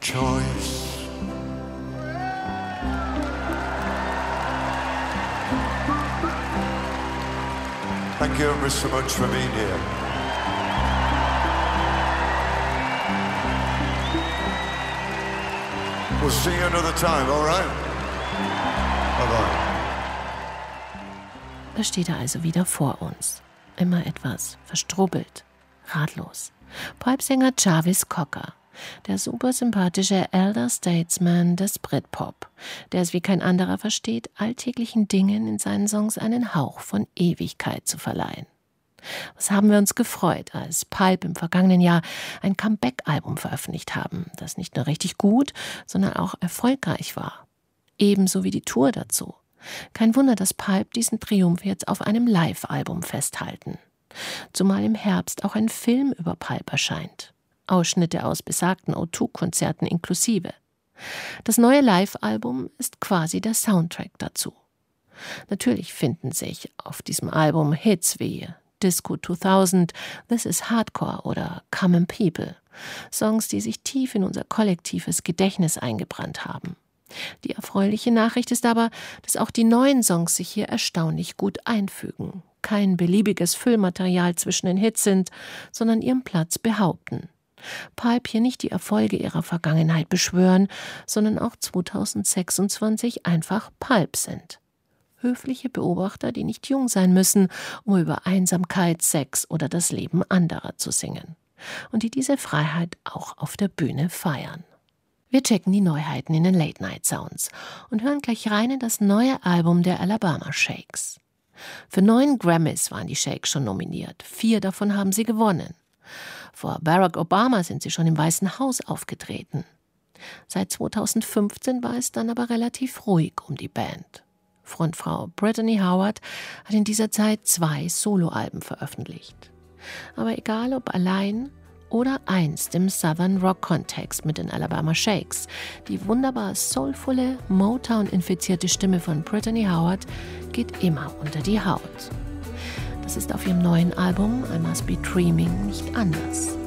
choice. Thank you ever so much for being here. We'll see you another time, all right? Bye-bye. Da steht er also wieder vor uns. Immer etwas verstrubbelt, ratlos. Pulp-Sänger Jarvis Cocker, der super sympathische Elder Statesman des Britpop, der es wie kein anderer versteht, alltäglichen Dingen in seinen Songs einen Hauch von Ewigkeit zu verleihen. Was haben wir uns gefreut, als Pulp im vergangenen Jahr ein Comeback-Album veröffentlicht haben, das nicht nur richtig gut, sondern auch erfolgreich war. Ebenso wie die Tour dazu. Kein Wunder, dass Pulp diesen Triumph jetzt auf einem Live-Album festhalten. Zumal im Herbst auch ein Film über Pulp erscheint. Ausschnitte aus besagten O2-Konzerten inklusive. Das neue Live-Album ist quasi der Soundtrack dazu. Natürlich finden sich auf diesem Album Hits wie Disco 2000, This is Hardcore oder Common People. Songs, die sich tief in unser kollektives Gedächtnis eingebrannt haben. Die erfreuliche Nachricht ist aber, dass auch die neuen Songs sich hier erstaunlich gut einfügen. Kein beliebiges Füllmaterial zwischen den Hits sind, sondern ihren Platz behaupten. Pulp hier nicht die Erfolge ihrer Vergangenheit beschwören, sondern auch 2026 einfach Pulp sind. Höfliche Beobachter, die nicht jung sein müssen, um über Einsamkeit, Sex oder das Leben anderer zu singen. Und die diese Freiheit auch auf der Bühne feiern. Wir checken die Neuheiten in den Late-Night-Sounds und hören gleich rein in das neue Album der Alabama Shakes. Für 9 Grammys waren die Shakes schon nominiert. 4 davon haben sie gewonnen. Vor Barack Obama sind sie schon im Weißen Haus aufgetreten. Seit 2015 war es dann aber relativ ruhig um die Band. Frontfrau Brittany Howard hat in dieser Zeit 2 Soloalben veröffentlicht. Aber egal ob allein oder einst im Southern Rock-Kontext mit den Alabama Shakes, die wunderbar soulvolle, Motown-infizierte Stimme von Brittany Howard geht immer unter die Haut. Das ist auf ihrem neuen Album I Must Be Dreaming nicht anders.